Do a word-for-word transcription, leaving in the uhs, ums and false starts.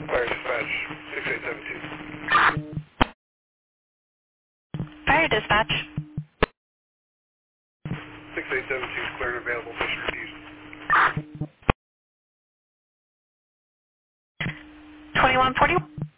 Fire dispatch, six eight seven two. Fire dispatch. six eight seven two is clear and available. Mission refused. twenty-one forty.